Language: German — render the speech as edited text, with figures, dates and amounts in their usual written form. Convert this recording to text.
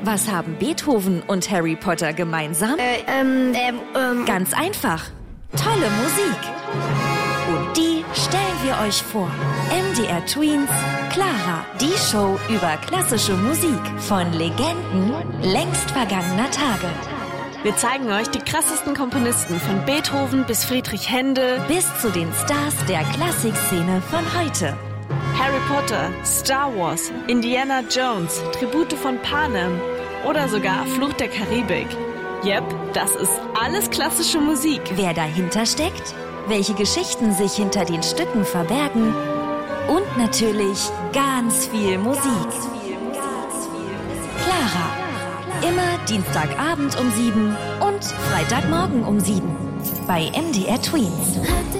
Was haben Beethoven und Harry Potter gemeinsam? Ganz einfach. Tolle Musik. Und die stellen wir euch vor. MDR Tweens, Clara, die Show über klassische Musik von Legenden längst vergangener Tage. Wir zeigen euch die krassesten Komponisten von Beethoven bis Friedrich Händel bis zu den Stars der Klassikszene von heute. Harry Potter, Star Wars, Indiana Jones, Tribute von Panem oder sogar Fluch der Karibik. Yep, das ist alles klassische Musik. Wer dahinter steckt, welche Geschichten sich hinter den Stücken verbergen und natürlich ganz viel Musik. Clara, immer Dienstagabend um 7 und Freitagmorgen um 7 bei MDR Tweens.